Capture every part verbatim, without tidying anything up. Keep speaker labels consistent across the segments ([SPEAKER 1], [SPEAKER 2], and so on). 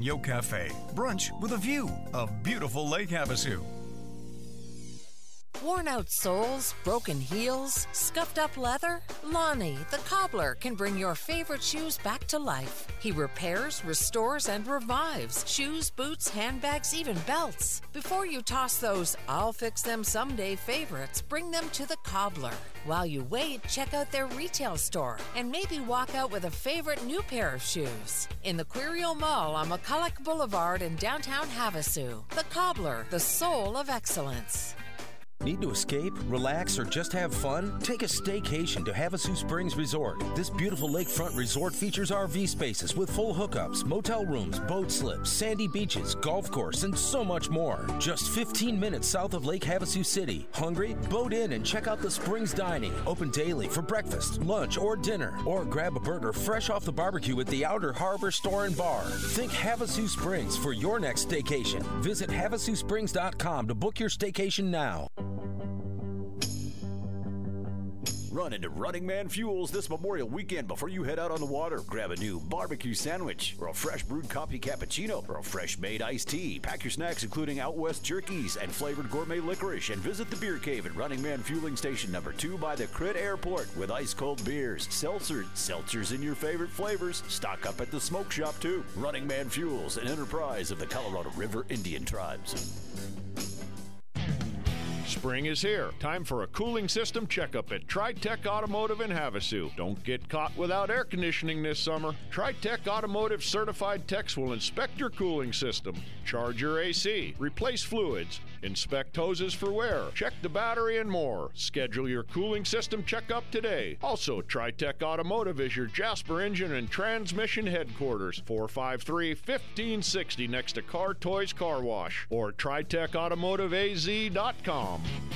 [SPEAKER 1] Yo Cafe, brunch with a view of beautiful Lake Havasu.
[SPEAKER 2] Worn out soles, broken heels, scuffed up leather? Lonnie, the cobbler, can bring your favorite shoes back to life. He repairs, restores, and revives shoes, boots, handbags, even belts. Before you toss those I'll fix them someday favorites, bring them to the cobbler. While you wait, check out their retail store and maybe walk out with a favorite new pair of shoes. In the Quirio Mall on McCulloch Boulevard in downtown Havasu, the cobbler, the soul of excellence.
[SPEAKER 3] Need to escape, relax, or just have fun? Take a staycation to Havasu Springs Resort. This beautiful lakefront resort features R V spaces with full hookups, motel rooms, boat slips, sandy beaches, golf course, and so much more. Just fifteen minutes south of Lake Havasu City. Hungry? Boat in and check out the Springs Dining. Open daily for breakfast, lunch, or dinner. Or grab a burger fresh off the barbecue at the Outer Harbor Store and Bar. Think Havasu Springs for your next staycation. Visit Havasu Springs dot com to book your staycation now.
[SPEAKER 4] Run into Running Man Fuels this Memorial weekend before you head out on the water. Grab a new barbecue sandwich or a fresh brewed coffee cappuccino or a fresh made iced tea. Pack your snacks including Out West jerkies and flavored gourmet licorice and visit the beer cave at Running Man Fueling Station number two by the Crit Airport with ice cold beers, seltzers, seltzers in your favorite flavors. Stock up at the smoke shop too. Running Man Fuels, an enterprise of the Colorado River Indian Tribes.
[SPEAKER 5] Spring is here. Time for a cooling system checkup at TriTech Automotive in Havasu. Don't get caught without air conditioning this summer. TriTech Automotive certified techs will inspect your cooling system, charge your A C, replace fluids, inspect hoses for wear, check the battery, and more. Schedule your cooling system checkup today. Also, TriTech Automotive is your Jasper Engine and Transmission headquarters, four five three, fifteen sixty next to Car Toys Car Wash, or tri tech automotive a z dot com.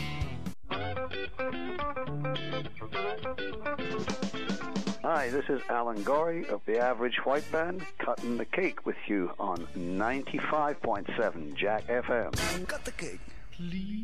[SPEAKER 6] Hi, this is Alan Gorey of the Average White Band, cutting the cake with you on ninety-five point seven Jack F M.
[SPEAKER 7] Cut the cake. Please.